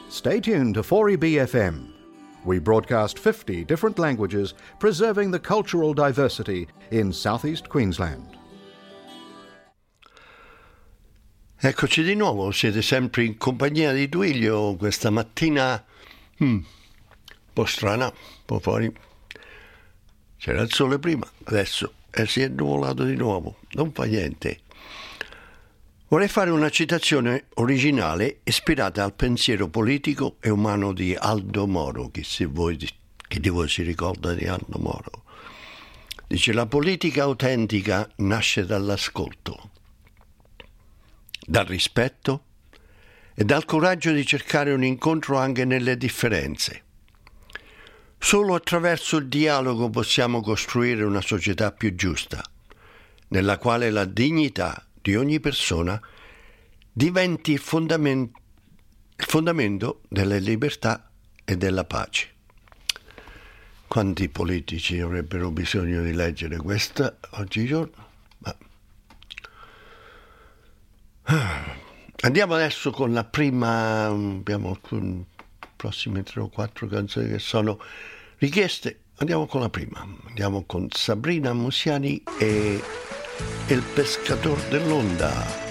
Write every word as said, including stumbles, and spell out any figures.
Stay tuned to four E B F M. We broadcast fifty different languages, preserving the cultural diversity in southeast Queensland. Eccoci di nuovo, siete sempre in compagnia di Duilio questa mattina hmm, un po' strana, un po' fuori. C'era il sole prima, adesso eh, si è nuvolato di nuovo, non fa niente. Vorrei fare una citazione originale ispirata al pensiero politico e umano di Aldo Moro. Chi, se voi, chi di voi si ricorda di Aldo Moro? Dice: la politica autentica nasce dall'ascolto, dal rispetto e dal coraggio di cercare un incontro anche nelle differenze. Solo attraverso il dialogo possiamo costruire una società più giusta, nella quale la dignità di ogni persona diventi il fondamento, il fondamento delle libertà e della pace. Quanti politici avrebbero bisogno di leggere questa oggigiorno? Ma... Andiamo adesso con la prima, abbiamo le prossime tre o quattro canzoni che sono richieste. Andiamo con la prima, andiamo con Sabrina Musiani e Il pescatore dell'onda.